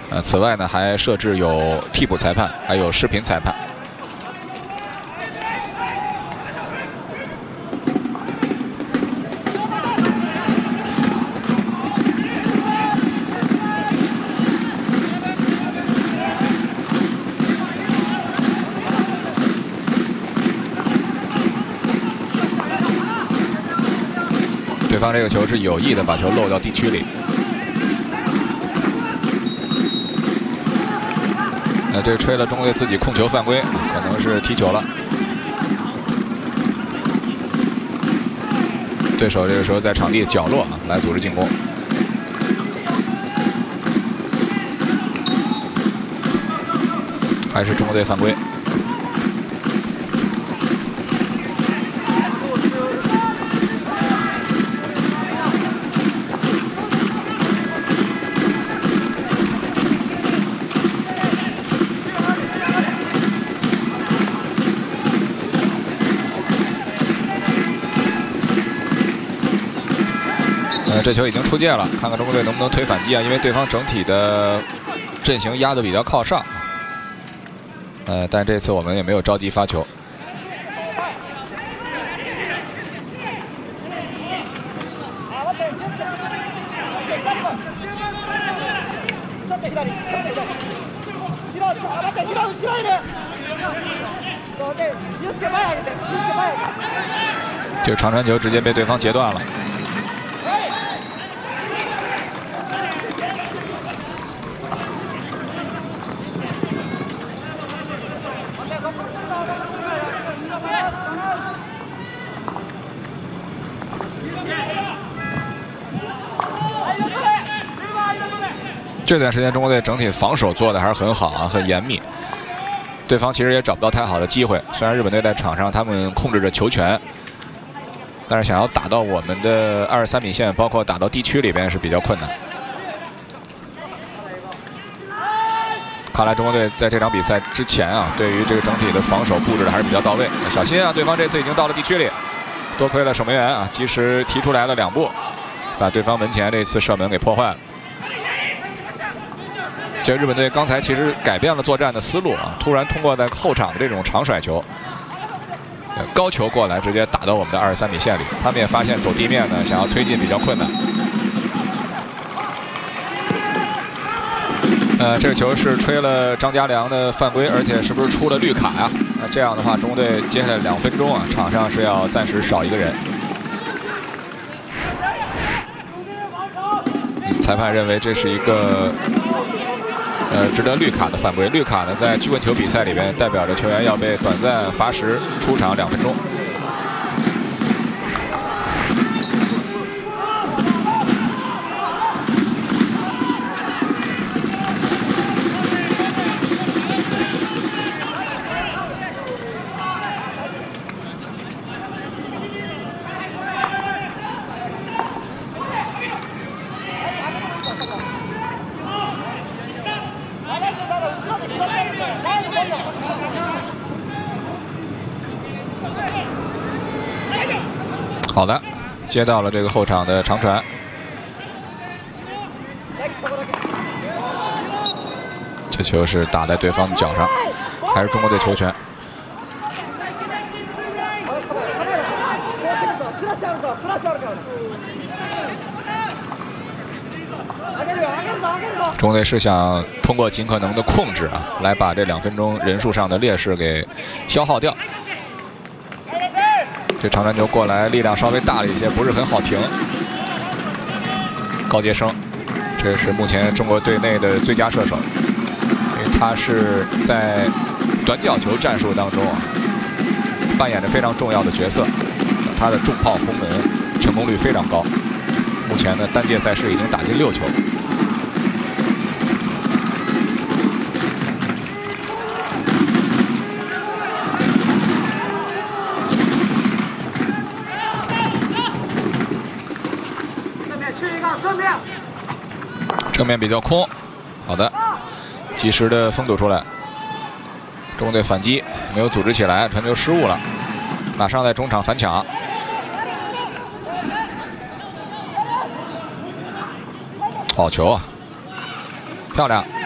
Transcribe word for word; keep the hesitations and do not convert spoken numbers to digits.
呃，此外呢，还设置有替补裁判，还有视频裁判。对方这个球是有意的把球漏到地区里。呃，这吹了中国队自己控球犯规，可能是踢球了。对手这个时候在场地角落啊来组织进攻。还是中国队犯规。呃，这球已经出界了，看看中国队能不能推反击啊？因为对方整体的阵型压得比较靠上。呃，但这次我们也没有着急发球。这个长传球直接被对方截断了。这段时间中国队整体防守做的还是很好啊，很严密。对方其实也找不到太好的机会。虽然日本队在场上他们控制着球权，但是想要打到我们的二十三米线，包括打到地区里边是比较困难。看来中国队在这场比赛之前啊，对于这个整体的防守布置的还是比较到位。小心啊，对方这次已经到了地区里，多亏了守门员啊，及时提出来了两步，把对方门前这次射门给破坏了。这日本队刚才其实改变了作战的思路啊，突然通过在后场的这种长甩球，高球过来直接打到我们的二十三米线里。他们也发现走地面呢，想要推进比较困难。呃，这个球是吹了张家良的犯规，而且是不是出了绿卡呀、啊？那这样的话，中国队接下来两分钟啊，场上是要暂时少一个人。嗯、裁判认为这是一个。呃，值得绿卡的犯规。绿卡呢，在曲棍球比赛里边，代表着球员要被短暂罚时出场两分钟。好的，接到了这个后场的长传，这球是打在对方的脚上，还是中国队球权。中国队是想通过尽可能的控制啊，来把这两分钟人数上的劣势给消耗掉。这长传球过来，力量稍微大了一些，不是很好停。高杰生，这是目前中国队内的最佳射手，因为他是在短角球战术当中啊，扮演着非常重要的角色。他的重炮轰门成功率非常高，目前呢单届赛事已经打进六球。正面比较空，好的，及时的封堵出来。中国队反击没有组织起来，传球失误了，马上在中场反抢。好球啊，漂亮！